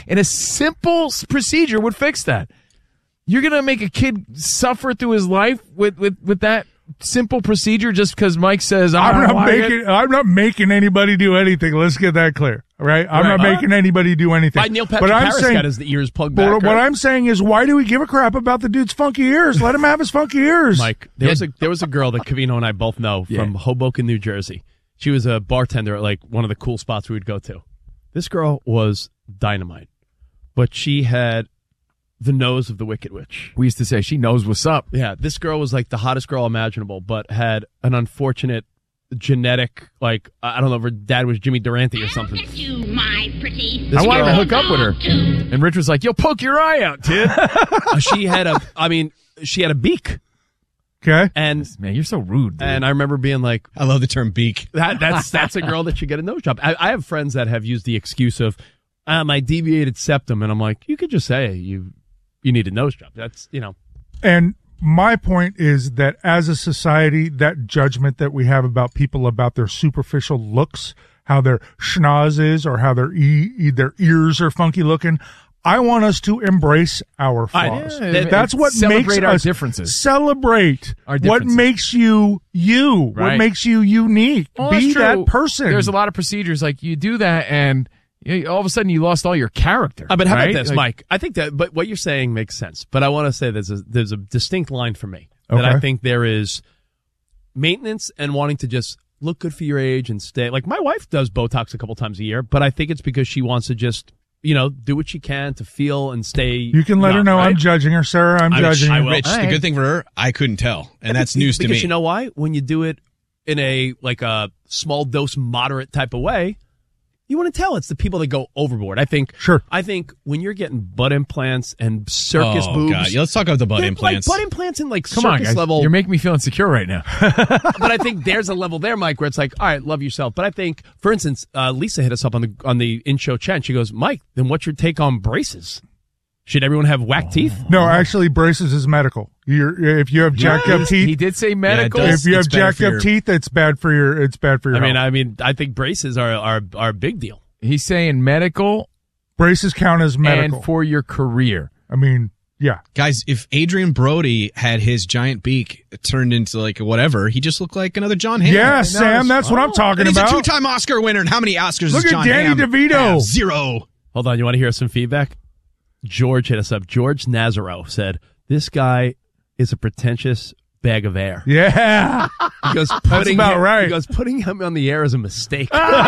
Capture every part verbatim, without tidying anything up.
And a simple s- procedure would fix that. You're going to make a kid suffer through his life with, with, with that simple procedure just because Mike says, I I'm don't not like making it? I'm not making anybody do anything. Let's get that clear. Right? I'm Right. not making anybody do anything. By Neil Patrick but I'm Harris saying, got his ears plugged but back. what right? I'm saying is, why do we give a crap about the dude's funky ears? Let him have his funky ears. Mike, there was a there was a girl that Covino and I both know Yeah. from Hoboken, New Jersey. She was a bartender at like one of the cool spots we would go to. This girl was dynamite, but she had the nose of the Wicked Witch. We used to say she knows what's up. Yeah, this girl was like the hottest girl imaginable, but had an unfortunate genetic, like, I don't know if her dad was Jimmy Durante or something. You, my pretty. This I wanted girl- to hook up with her. And Rich was like, yo, poke your eye out, kid. Uh, she had a, I mean, she had a beak. Okay. And Man, you're so rude, dude. and I remember being like, I love the term beak. that that's that's a girl that should get a nose job. I, I have friends that have used the excuse of uh, my deviated septum, and I'm like, you could just say you you need a nose job. That's, you know. And my point is that as a society, that judgment that we have about people about their superficial looks, how their schnoz is, or how their e- e- their ears are funky looking, I want us to embrace our flaws. Yeah, That's what celebrate makes our us differences. Celebrate Our what differences. makes you you. What Right. makes you unique. Well, Be that's true. that person. There's a lot of procedures like you do that, and you, all of a sudden you lost all your character. Uh, but how right? about this, Like, Mike? I think that, but what you're saying makes sense. But I want to say there's a there's a distinct line for me that I Okay. think there is maintenance and wanting to just look good for your age and stay. Like my wife does Botox a couple times a year, but I think it's because she wants to just, you know, do what she can to feel and stay. You can let her young, know right? I'm judging her, Sarah. I'm I, judging I, you. Rich, the good thing for her, I couldn't tell, and that's news to because me. you know why? When you do it in a like a small dose, moderate type of way, you want to tell it's the people that go overboard. I think. Sure. I think when you're getting butt implants and circus oh boobs, God, yeah, let's talk about the butt they're implants. Like butt implants and like Come circus on, guys. level. You're making me feel insecure right now. But I think there's a level there, Mike, where it's like, all right, love yourself. But I think, for instance, uh, Lisa hit us up on the on the in-show chat. And she goes, Mike, then what's your take on braces? Should everyone have whack teeth? No, actually, braces is medical. You're if you have jacked up teeth. He did say medical. does. If you have It's better jacked for up your- teeth, it's bad for your. It's bad for your. I mean, health. I mean, I think braces are are are a big deal. He's saying medical braces count as medical. and for your career. I mean, yeah. Guys, if Adrian Brody had his giant beak turned into like whatever, he just looked like another John Hamm. Yeah, Sam, that's what I'm talking And he's about. a two-time Oscar winner. And how many Oscars Look does at John Danny Hamm DeVito. have? Zero. Hold on, you want to hear some feedback? George hit us up. George Nazaro said, this guy is a pretentious bag of air. Yeah. He goes, putting about him, right. He goes, putting him on the air is a mistake.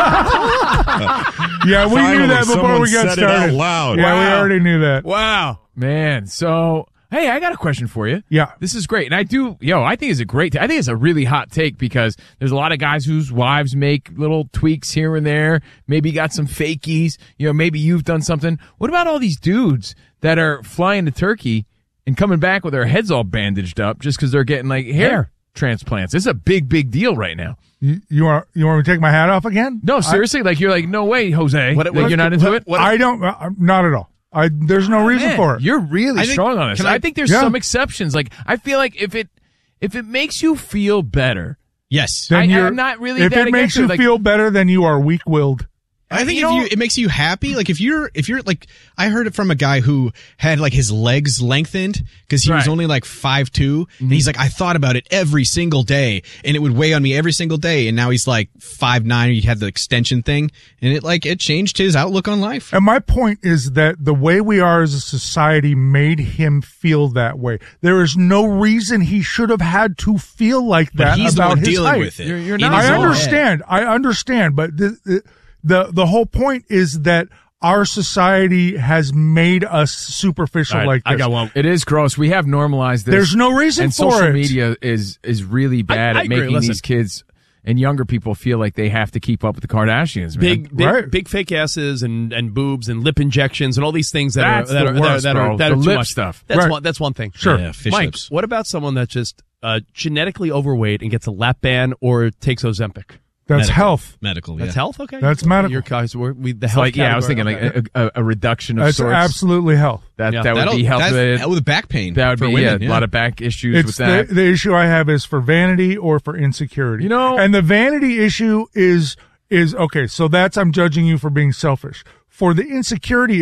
Yeah, we Finally, knew that before someone we got said it out started. loud. Yeah, we Wow. already knew that. Wow. Man, so, hey, I got a question for you. Yeah. This is great. And I do, yo, I think it's a great, I think it's a really hot take because there's a lot of guys whose wives make little tweaks here and there. Maybe got some fakies. You know, maybe you've done something. What about all these dudes that are flying to Turkey and coming back with their heads all bandaged up just because they're getting like hair transplants? It's a big, big deal right now. You, you want you want me to take my hat off again? No, seriously. like, you're like, no way, Jose. What- Like, what- you're not into what- it? what- I don't. Uh, not at all. I there's no reason Man, for it. You're really I think- strong on this. can I, I- think there's Yeah. some exceptions. Like, I feel like if it if it makes you feel better, Yes. Then I- you're- I'm not really If that it makes against it, you like- feel better, then you are weak-willed. I think You if know- you, it makes you happy. Like if you're, if you're like, I heard it from a guy who had like his legs lengthened because he was Right. only like five two, and he's like, I thought about it every single day, and it would weigh on me every single day, and now he's like five nine. He had the extension thing, and it like it changed his outlook on life. And my point is that the way we are as a society made him feel that way. There is no reason he should have had to feel like But that he's the about one his dealing height. with it. You're- you're in not his I own understand. I understand, but the, the the the whole point is that our society has made us superficial All right, like this. I got one. it is gross. We have normalized this. There's no reason and for social it. media is is really bad I at agree. making Listen. these kids and younger people feel like they have to keep up with the Kardashians. Man. Big, big, Right. big fake asses and, and boobs and lip injections and all these things that That's are that the are, that are worst, that bro. are that The are too lip much stuff. That's Right. one. That's one thing. Sure. Yeah, fish Mike, lips. what about someone that's just uh, genetically overweight and gets a lap band or takes Ozempic? That's Medical. health. Medical. That's yeah. health. Okay, That's medical. Your guys, we're, we the It's health. like, yeah, I was thinking category. like a, a, a reduction of That's sorts. absolutely health. That Yeah. that would That'll- be health that's- related. that with back pain. That would for be women, yeah, a lot of back issues It's with the, that. the issue I have is for vanity or for insecurity. You know- and the vanity issue is is okay. So that's I'm judging you for being selfish. For the insecurity